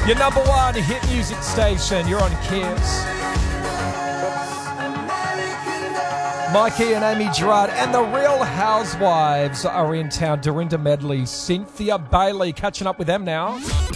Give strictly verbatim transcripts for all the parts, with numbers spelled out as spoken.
Your number one hit music station. You're on Kiss. Mikey and Amy Gerard and the Real Housewives are in town. Dorinda Medley, Cynthia Bailey. Catching up with them now.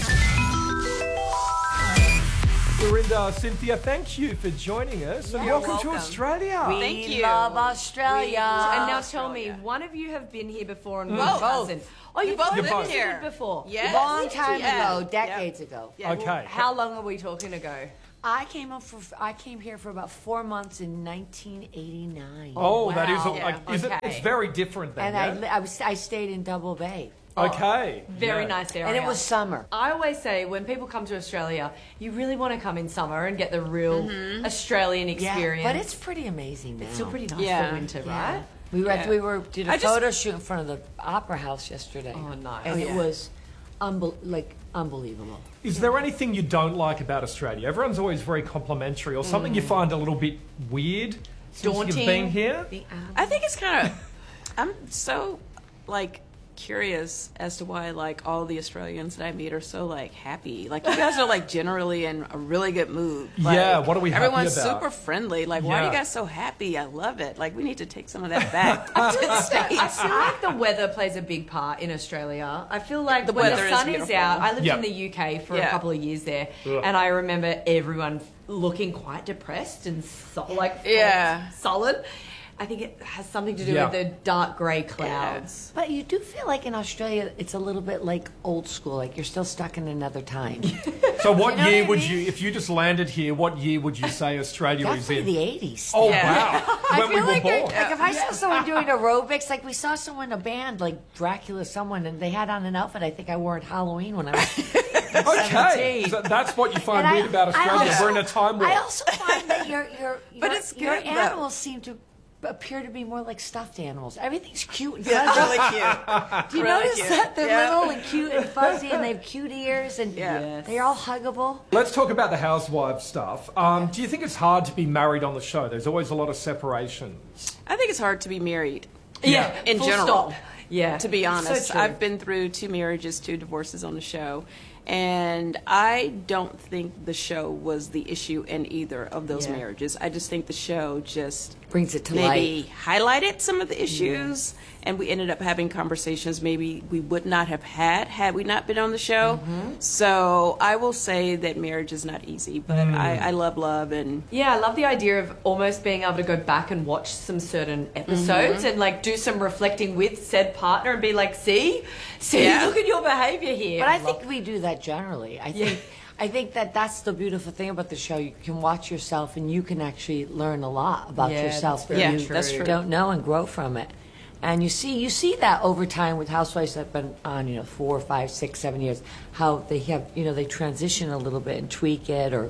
Dorinda, Cynthia, thank you for joining us. And You're welcome, welcome. to Australia. We Thank you. love Australia. We love and now Australia. tell me, one of you have been here before and Both. one hasn't. Oh, you both both lived lived here. here before. Yes. Long time Yeah. ago, decades ago. Yeah. Okay. How long are we talking ago? I came up for I came here for about four months in nineteen eighty-nine. Oh, that is, a, Wow. like, is Okay. it, it's very different then, and yeah? I, li- I was I stayed in Double Bay, Okay. Very Yeah. nice area. and it was summer. I always say when people come to Australia, you really want to come in summer and get the real Australian experience. Yeah, but it's pretty amazing now. It's still pretty nice Yeah. for winter, Yeah. right? We were at, Yeah. we were did a I just- photo shoot in front of the Opera House yesterday. Oh, nice. And Oh, it yeah. was unbel- like unbelievable. Is there anything you don't like about Australia? Everyone's always very complimentary, or something you find a little bit weird since Daunting. you've been here? The animals. I think it's kind of. I'm so like curious as to why like all the Australians that I meet are so like happy. Like you guys are like generally in a really good mood. Like, Yeah, what are we happy Everyone's about? super friendly. Like why are Yeah. you guys so happy? I love it. Like we need to take some of that back to the States. I feel like the weather plays a big part in Australia. I feel like The when weather the is sun is, beautiful. out, I lived Yeah. in the U K for a Yeah. couple of years there, Ugh. and I remember everyone looking quite depressed and so, like Yeah. solid. I think it has something to do Yeah. with the dark grey clouds. But you do feel like in Australia, it's a little bit like old school. Like you're still stuck in another time. So what You know year what I would mean? you, if you just landed here, what year would you say Australia is Definitely in? the eighties. Oh, Yeah. wow. I When we feel were like, born. I- like if I saw someone doing aerobics, like we saw someone in a band, like Dracula, someone, and they had on an outfit I think I wore at Halloween when I was Okay. seventeen. So that's what you find And I- weird about I Australia. also- We're in a time warp. I also find that your your But your, it's your good, though. animals seem to appear to be more like stuffed animals. Everything's cute and Yeah, fuzzy. really cute. Do you really notice cute. that they're Yeah. little and cute and fuzzy, and they have cute ears, and Yeah. Yes. they're all huggable. Let's talk about the housewife stuff. Um, do you think it's hard to be married on the show? There's always a lot of separations. I think it's hard to be married. Yeah. In full general. stop. Yeah, To be So honest, true. I've been through two marriages, two divorces on the show, and I don't think the show was the issue in either of those Yeah. marriages. I just think the show just Brings it to maybe highlighted some of the issues, and we ended up having conversations maybe we would not have had had we not been on the show. So I will say that marriage is not easy, but I, I love love and Yeah, I love the idea of almost being able to go back and watch some certain episodes and like do some reflecting with said partner and be like, see, see, Yeah. look at your behaviour here. But I Love- think we do that generally. I think I think that that's the beautiful thing about the show. You can watch yourself, and you can actually learn a lot about Yeah, yourself that's that very you true. That's true. don't know and grow from it. And you see you see that over time with housewives that have been on, you know, four, five, six, seven years, how they have, you know, they transition a little bit and tweak it, or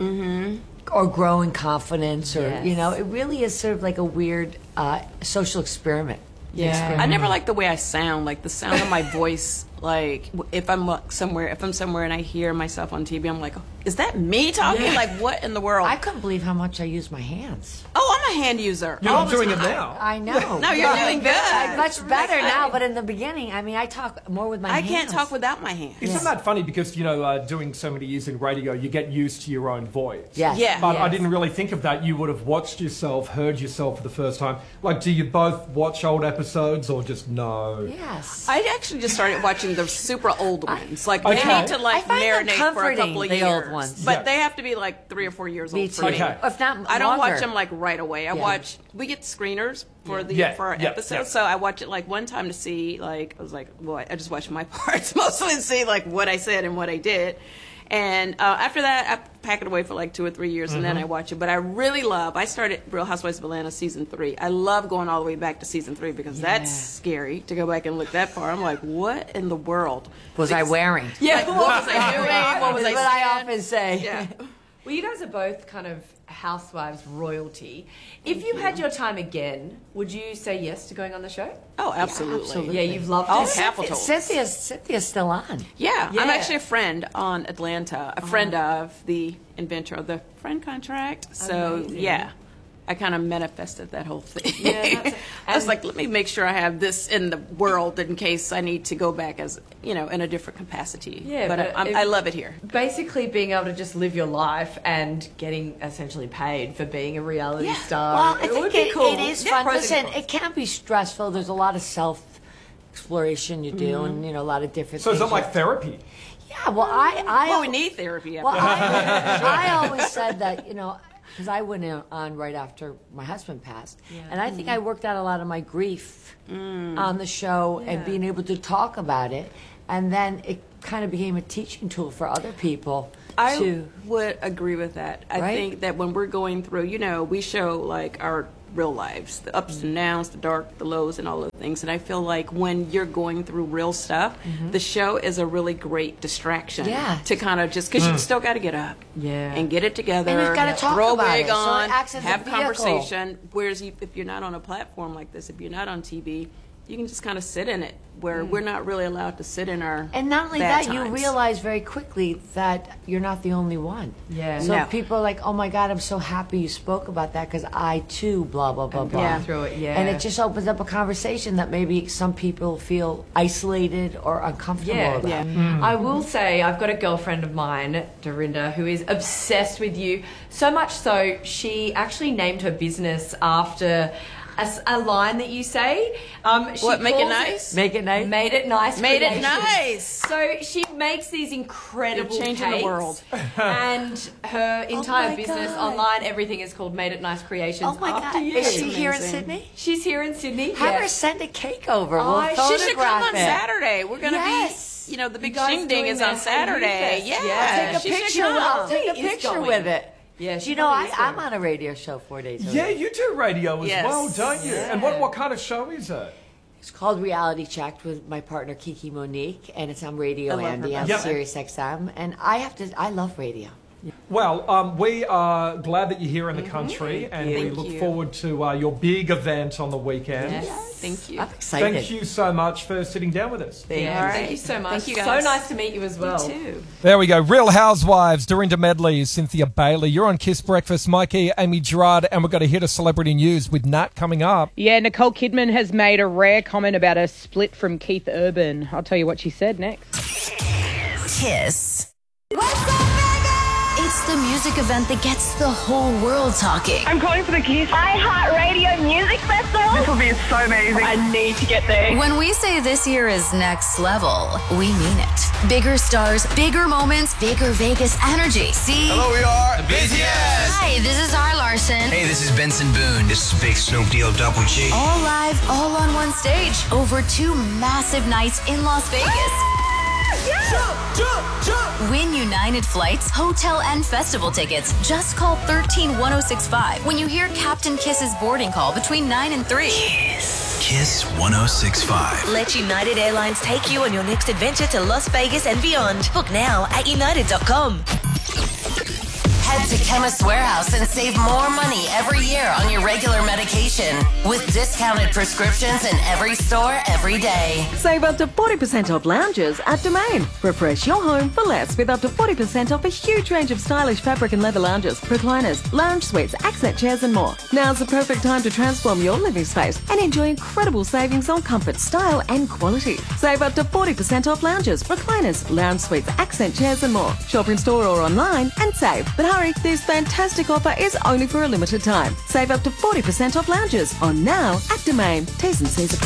or grow in confidence, or Yes. you know, it really is sort of like a weird uh, social experiment. Yeah. I never like the way I sound, like the sound of my voice. Like w- if I'm like, somewhere, if I'm somewhere and I hear myself on T V, I'm like, is that me talking? Like what in the world? I couldn't believe how much I use my hands. oh, I'm a hand user. You're all not the doing it time. now. I know. No, you're doing good. I'm much better now, but in the beginning, I mean, I talk more with my I hands. can't talk without my hands. Isn't that funny? Because, you know, uh, doing so many years in radio, you get used to your own voice. Yes. Yeah. But I yes. didn't really think of that. You would have watched yourself, heard yourself for the first time. Like, do you both watch old episodes or just no? Yes. I actually just started watching the super old ones. Like Okay. they need to like I find them marinate for a comforting, couple of the years. old ones. But Yeah. they have to be like three or four years Me old too. for me. Okay. If not, I don't longer. watch them like right away. I Yeah. watch. We get screeners for the Yeah, for our yeah, episodes, yeah. so I watch it like one time to see. Like I was like, well, I just watched my parts mostly to see like what I said and what I did. And uh, after that, I pack it away for like two or three years, and then I watch it. But I really love. I started Real Housewives of Atlanta season three. I love going all the way back to season three because that's scary to go back and look that far. I'm like, what in the world was I wearing? Yeah, like, what was I doing? What was Is I what I saying? often say. Yeah. Well, you guys are both kind of housewives royalty. If you, had your time again, would you say yes to going on the show? Oh, absolutely. absolutely. Yeah, you've loved All it. capitals. Cynthia's, Cynthia's still on. Yeah, Yeah. I'm actually a friend on Atlanta, a friend of the inventor of the friend contract. So Amazing. yeah, I kind of manifested that whole thing. Yeah, that's- I was and- like, let me make sure I have this in the world in case I need to go back as, you know, in a different capacity. Yeah, but, but I, I'm, if- I love it here. Basically, being able to just live your life and getting essentially paid for being a reality star. Well, I it think would be it, cool. it is Yeah, fun. pros and Listen, cons. it can be stressful. There's a lot of self exploration you do, Mm-hmm. and you know a lot of different. So is things it like therapy? Yeah. Well, I, I, Well, we need therapy. Well, After I, I always said that, you know, because I went in- on right after my husband passed. And I think I worked out a lot of my grief on the show and Yeah. being able to talk about it. And then it kind of became a teaching tool for other people I to. would agree with that. I Right? think that when we're going through, you know, we show like our real lives, the ups and downs, the dark, the lows, and all those things. And I feel like when you're going through real stuff, the show is a really great distraction. Yeah. To kind of just, because you still got to get up. Yeah. And get it together. And you've gotta talk throw about a wig it, so it on, acts as a have vehicle. conversation. Whereas you, if you're not on a platform like this, if you're not on T V, you can just kind of sit in it, where we're not really allowed to sit in our And not only bad that, you times. realize very quickly that you're not the only one. Yeah. So No. people are like, oh my God, I'm so happy you spoke about that because I too, blah, blah, blah, blah. Yeah. through it, yeah. And it just opens up a conversation that maybe some people feel isolated or uncomfortable Yeah, about. yeah. I will say I've got a girlfriend of mine, Dorinda, who is obsessed with you. So much so, she actually named her business after a, s- a line that you say. Um, she What, make it calls nice? Make it nice. Made it nice. Made it creations. nice. So she makes these incredible You're changing the cakes, world. and her entire my business God. online, everything is called Made It Nice Creations. Oh my after God. you. Is she here in Amazing. Sydney? She's here in Sydney. Have yeah. her send a cake over. We'll I- photograph She should come on it. Saturday. We're going to Yes. be, you know, the big guys Shing doing Ding is the on Hey Saturday. You Yeah. Fest. Yeah. Take a she should picture. come. I'll take a She is picture going. with it. Yeah, she you know, I, probably is I'm going. on a radio show four days a Yeah, week. you do radio as Yes. well, don't you? And what, what kind of show is it? It's called Reality Checked with my partner Kiki Monique, and it's on Radio I love her Andy on best. Sirius X M. And I have to, I love radio. Well, um, we are glad that you're here in the country, and we Thank look you. forward to uh, your big event on the weekend. Yes. Thank you. I'm excited. Thank you so much for sitting down with us. Yeah, All right. Thank you so much. Thank you, So guys. nice to meet you as well. too. There we go. Real Housewives, Dorinda Medley, Cynthia Bailey. You're on Kiss Breakfast. Mikey, Amy Gerard, and we've got a hit of celebrity news with Nat coming up. Yeah, Nicole Kidman has made a rare comment about her split from Keith Urban. I'll tell you what she said next. Kiss. It's the music event that gets the whole world talking. I'm calling for the Kiss iHeartRadio Music Festival. This will be so amazing. I need to get there. When we say this year is next level, we mean it. Bigger stars, bigger moments, bigger Vegas energy. See? Hello, we are the B T S. Hi, this is R. Larson. Hey, this is Benson Boone. This is Big Snoop Deal Double G. All live, all on one stage. Over two massive nights in Las Vegas. Jump, jump, jump. Win United Flights, hotel, and festival tickets. Just call one three one oh six five when you hear Captain Kiss's boarding call between nine and three. Kiss one oh six five. Let United Airlines take you on your next adventure to Las Vegas and beyond. Book now at united dot com. Head to Chemist Warehouse and save more money every year on your regular medication with discounted prescriptions in every store every day. Save up to forty percent off lounges at Domain. Refresh your home for less with up to forty percent off a huge range of stylish fabric and leather lounges, recliners, lounge suites, accent chairs and more. Now's the perfect time to transform your living space and enjoy incredible savings on comfort, style and quality. Save up to forty percent off lounges, recliners, lounge suites, accent chairs and more. Shop in store or online and save. But hurry, this fantastic offer is only for a limited time. Save up to forty percent off lounges on now at Domain. T's and C's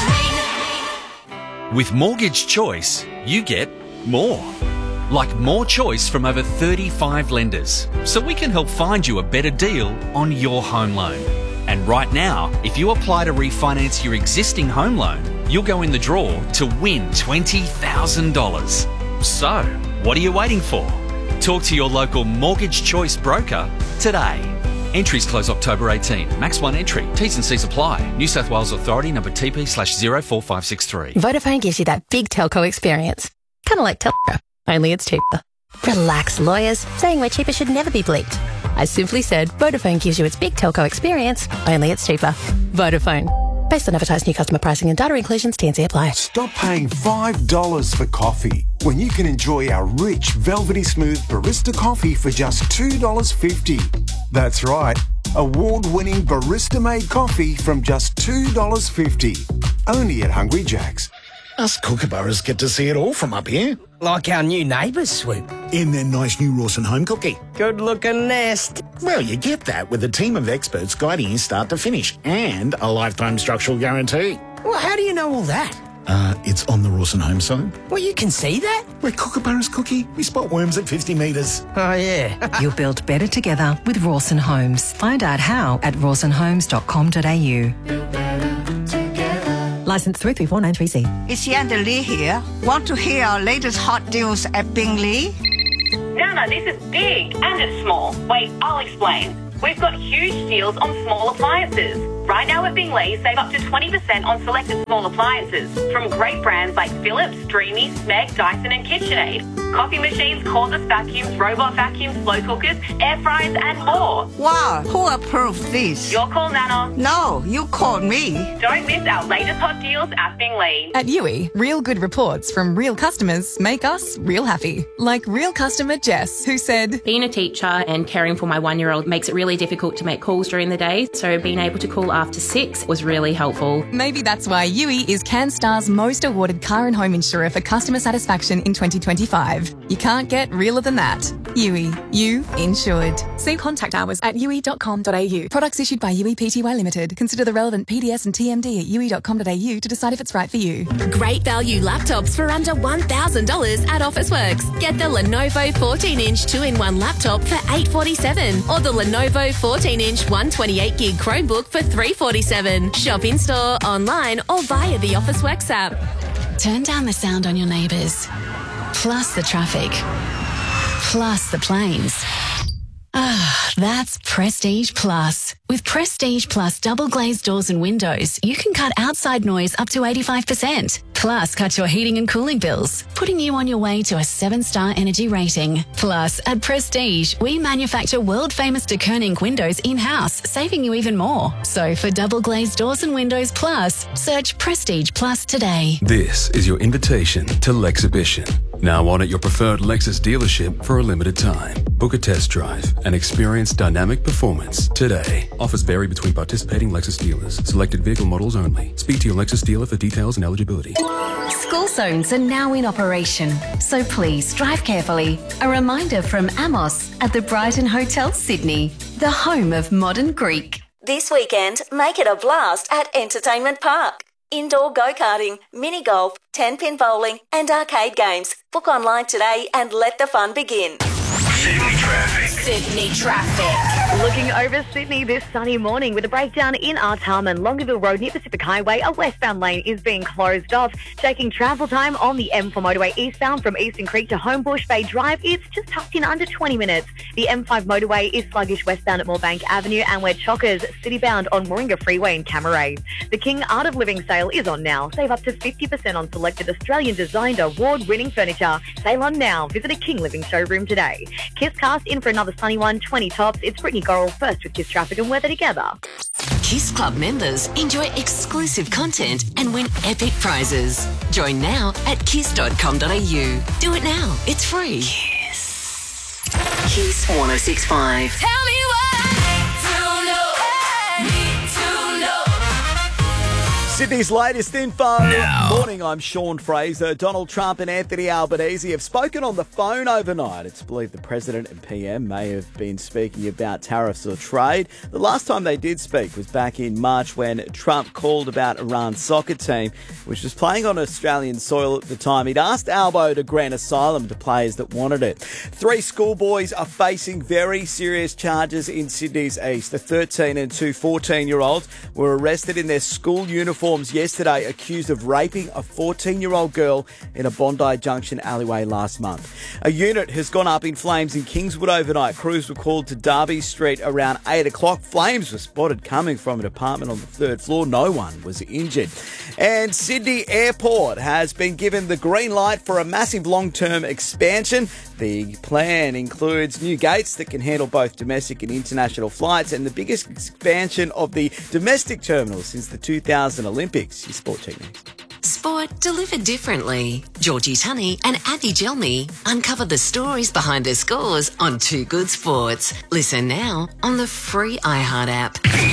apply. With Mortgage Choice, you get more. Like more choice from over thirty-five lenders, so we can help find you a better deal on your home loan. And right now, if you apply to refinance your existing home loan, you'll go in the draw to win twenty thousand dollars. So, what are you waiting for? Talk to your local Mortgage Choice broker today. Entries close October eighteenth. Max one entry. T's and C's apply. New South Wales Authority number T P slash zero four five six three. Vodafone gives you that big telco experience. Kind of like Telstra, only it's cheaper. Relax, lawyers. Saying we're cheaper should never be bleeped. I simply said Vodafone gives you its big telco experience, only it's cheaper. Vodafone. Based on advertised new customer pricing and data inclusions, T and C apply. Stop paying five dollars for coffee when you can enjoy our rich, velvety smooth barista coffee for just two dollars fifty. That's right, Award-winning barista-made coffee from just two dollars fifty. Only at Hungry Jack's. Us kookaburras get to see it all from up here. Like our new neighbours, Swoop. In their nice new Rawson home cookie. Good-looking nest. Well, you get that with a team of experts guiding you start to finish and a lifetime structural guarantee. Well, how do you know all that? Uh, it's on the Rawson home side. Well, you can see that? We're kookaburras, Cookie. We spot worms at fifty metres. Oh, yeah. You'll build better together with Rawson Homes. Find out how at rawson homes dot com dot a u. Licence three three four nine three C. It's Yanda Lee here. Want to hear our latest hot deals at Bingley? Nana, this is big and it's small. Wait, I'll explain. We've got huge deals on small appliances. Right now at Bingley, save up to twenty percent on selected small appliances from great brands like Philips, Dreamy, Smeg, Dyson and KitchenAid. Coffee machines, cordless vacuums, robot vacuums, slow cookers, air fryers and more. Wow, who approved this? Your call, Nana. No, you called me. Don't miss our latest hot deals at Bingley. At U I, real good reports from real customers make us real happy. Like real customer Jess, who said, being a teacher and caring for my one-year-old makes it really difficult to make calls during the day, so being able to call after six was really helpful. Maybe that's why U I is CanStar's most awarded car and home insurer for customer satisfaction in twenty twenty-five. You can't get realer than that. U I, you insured. See contact hours at u i dot com dot a u. Products issued by U I Pty Limited. Consider the relevant P D S and T M D at u i dot com dot a u to decide if it's right for you. Great value laptops for under one thousand dollars at Officeworks. Get the Lenovo fourteen inch two in one laptop for eight hundred forty-seven dollars or the Lenovo fourteen inch one hundred twenty-eight gig Chromebook for three hundred forty-seven dollars. Shop in-store, online or via the Officeworks app. Turn down the sound on your neighbours. Plus the traffic. Plus the planes. Ah, that's Prestige Plus. With Prestige Plus double glazed doors and windows, you can cut outside noise up to eighty-five percent. Plus, cut your heating and cooling bills, putting you on your way to a seven-star energy rating. Plus, at Prestige, we manufacture world-famous de Koning windows in-house, saving you even more. So for double glazed doors and windows plus, search Prestige Plus today. This is your invitation to Lexhibition. Now on at your preferred Lexus dealership for a limited time. Book a test drive and experience dynamic performance today. Offers vary between participating Lexus dealers. Selected vehicle models only. Speak to your Lexus dealer for details and eligibility. School zones are now in operation, so please drive carefully. A reminder from Amos at the Brighton Hotel Sydney, the home of modern Greek. This weekend, make it a blast at Entertainment Park. Indoor go-karting, mini golf, ten-pin bowling and arcade games. Book online today and let the fun begin. Sydney traffic. Sydney traffic. Looking over Sydney this sunny morning with a breakdown in Artarmon, Longueville Road near Pacific Highway. A westbound lane is being closed off, taking travel time on the M four motorway eastbound from Eastern Creek to Homebush Bay Drive. It's just tucked in under twenty minutes. The M five motorway is sluggish westbound at Moorebank Avenue, and we're chockers citybound on Warringah Freeway in Camaray. The King Art of Living sale is on now. Save up to fifty percent on selected Australian designed award-winning furniture. Sale on now. Visit a King Living showroom today. Kiss Cast in for another sunny one, twenty tops. It's Brittany Gorrell first with Kiss Traffic and weather together. Kiss Club members enjoy exclusive content and win epic prizes. Join now at kiss dot com dot a u. Do it now. It's free. Kiss. Kiss one oh six point five. Tell me Sydney's latest info. Now. Morning, I'm Sean Fraser. Donald Trump and Anthony Albanese have spoken on the phone overnight. It's believed the President and P M may have been speaking about tariffs or trade. The last time they did speak was back in March when Trump called about Iran's soccer team, which was playing on Australian soil at the time. He'd asked Albo to grant asylum to players that wanted it. Three schoolboys are facing very serious charges in Sydney's east. The thirteen and two fourteen-year-olds were arrested in their school uniforms yesterday, accused of raping a fourteen-year-old girl in a Bondi Junction alleyway last month. A unit has gone up in flames in Kingswood overnight. Crews were called to Derby Street around eight o'clock. Flames were spotted coming from an apartment on the third floor. No one was injured. And Sydney Airport has been given the green light for a massive long-term expansion. The plan includes new gates that can handle both domestic and international flights and the biggest expansion of the domestic terminal since the two thousand Olympics. Your Sport Check next. sport delivered differently. Georgie Tunney and Andy Gelmy uncover the stories behind the scores on Too Good Sports. Listen now on the free iHeart app.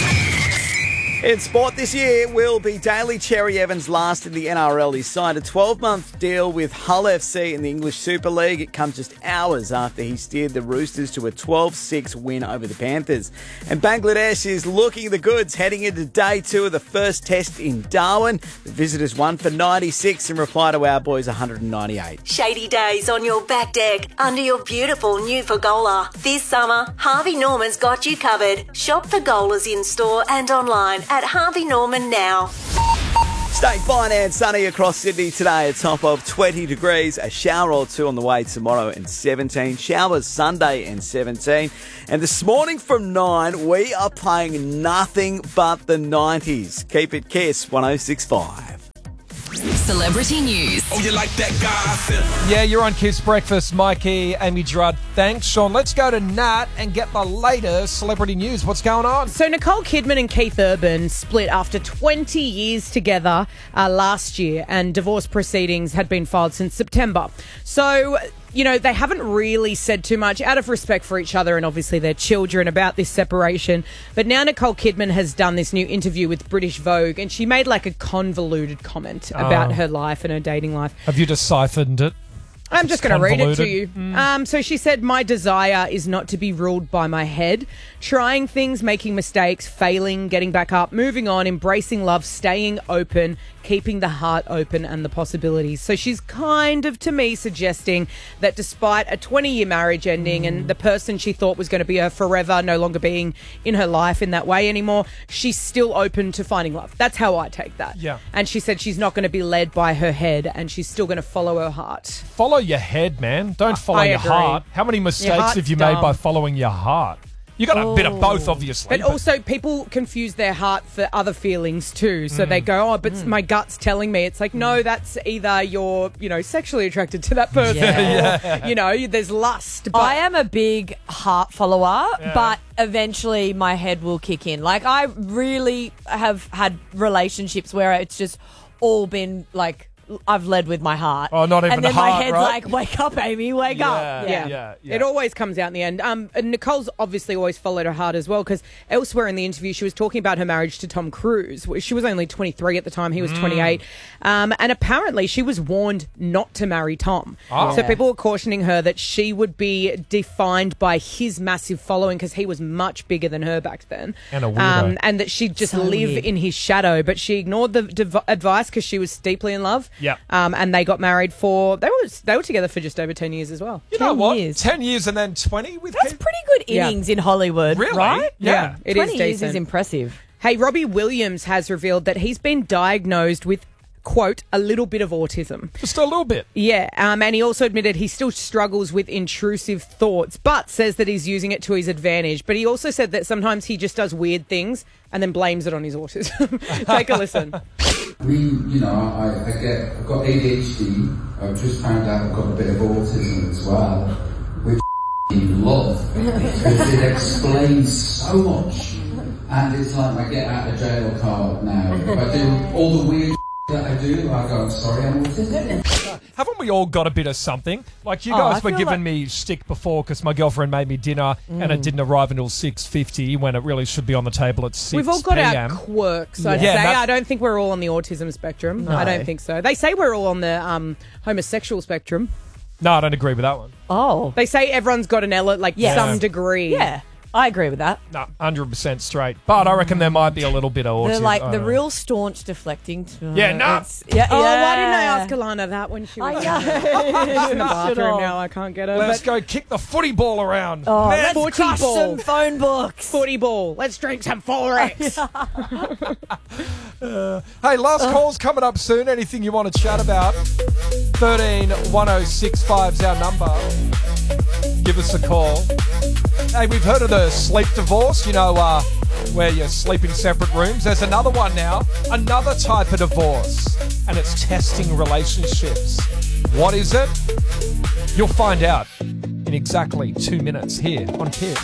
In sport this year will be Daly Cherry Evans last in the N R L. He signed a twelve-month deal with Hull F C in the English Super League. It comes just hours after he steered the Roosters to a twelve six win over the Panthers. And Bangladesh is looking the goods heading into day two of the first test in Darwin. The visitors won for ninety-six in reply to our boys' one hundred ninety-eight. Shady days on your back deck under your beautiful new pergola. This summer, Harvey Norman's got you covered. Shop pergolas in store and online at Harvey Norman now. Staying fine and sunny across Sydney today, a top of twenty degrees, a shower or two on the way tomorrow and seventeen, showers Sunday and seventeen. And this morning from nine, we are playing nothing but the nineties. Keep it Kiss one oh six point five. Celebrity news. Oh, you like that gossip? Yeah, you're on Kiss Breakfast. Mikey, Amy Gerard. Thanks, Sean. Let's go to Nat and get the latest celebrity news. What's going on? So Nicole Kidman and Keith Urban split after twenty years together uh, last year, and divorce proceedings had been filed since September. So, you know, they haven't really said too much out of respect for each other and obviously their children about this separation. But now Nicole Kidman has done this new interview with British Vogue, and she made like a convoluted comment about Oh. her life and her dating life. Have you deciphered it? I'm just It's going to read it to convoluted. you. Mm. Um, so she said, my desire is not to be ruled by my head. Trying things, making mistakes, failing, getting back up, moving on, embracing love, staying open, keeping the heart open and the possibilities. So she's kind of, to me, suggesting that despite a twenty-year marriage ending Mm. and the person she thought was going to be her forever no longer being in her life in that way anymore, she's still open to finding love. That's how I take that. Yeah. And she said she's not going to be led by her head and she's still going to follow her heart. Follow your head, man. Don't follow I your agree. heart. How many mistakes heart's have you made dumb. by following your heart? You got a bit of both, Oh. obviously. But also, people confuse their heart for other feelings too. So Mm. they go, "Oh, but my gut's telling me." It's like, no, that's either you're, you know, sexually attracted to that person, Yeah. or you know, there's lust. But I am a big heart follower, Yeah. but eventually my head will kick in. Like, I really have had relationships where it's just all been like, I've led with my heart. Oh, not even And then heart, my head's right? like, wake up, Amy, wake up. Yeah. yeah, yeah. It always comes out in the end. Um, and Nicole's obviously always followed her heart as well, because elsewhere in the interview she was talking about her marriage to Tom Cruise. She was only twenty-three at the time, he was Mm. twenty-eight. Um, and apparently she was warned not to marry Tom. Oh. So Yeah. people were cautioning her that she would be defined by his massive following, because he was much bigger than her back then. And a weirdo. Um, and that she'd just So live weird. in his shadow. But she ignored the dev- advice because she was deeply in love. Yep. Um, and they got married for, they were, they were together for just over ten years as well. You know ten what? years. Ten years and then twenty with That's Keith? pretty good Yeah. innings in Hollywood, Really? right? Yeah. it twenty is years decent. is impressive. Hey, Robbie Williams has revealed that he's been diagnosed with, quote, a little bit of autism. Just a little bit. Yeah, um, and he also admitted he still struggles with intrusive thoughts, but says that he's using it to his advantage. But he also said that sometimes he just does weird things and then blames it on his autism. Take a listen. We, you know, I, I get, I've got A D H D. I've just found out I've got a bit of autism as well, which I love because it explains so much. And it's like my get out of jail card now. If I do all the weird that I do, I go, I'm sorry, I'm autistic. Haven't we all got a bit of something? Like, you Oh, guys I were feel giving like- me stick before because my girlfriend made me dinner and it Mm. didn't arrive until six fifty when it really should be on the table at six We've all got our p.m. quirks, I'd Yeah, say. that's- I don't think we're all on the autism spectrum. No. I don't think so. They say we're all on the um, homosexual spectrum. No, I don't agree with that one. Oh. They say everyone's got an ele- like Yes. some degree. Yeah, I agree with that. No, one hundred percent straight. But I reckon there might be a little bit of autism. They're like I the don't know. real staunch deflecting. To, Yeah, no. it's- Yeah, Oh, yeah. why didn't I ask Alana that when she was I She's in the know. bathroom now? I can't get her. Let's but- go kick the footy ball around. Oh, Man, let's footy crush ball. some phone books. Footy ball. Let's drink some Forex. Uh, hey, last call's coming up soon. Anything you want to chat about? thirteen one oh six five's our number. Give us a call. Hey, we've heard of the sleep divorce, you know, uh, where you sleep in separate rooms. There's another one now, another type of divorce, and it's testing relationships. What is it? You'll find out in exactly two minutes here on Kiss.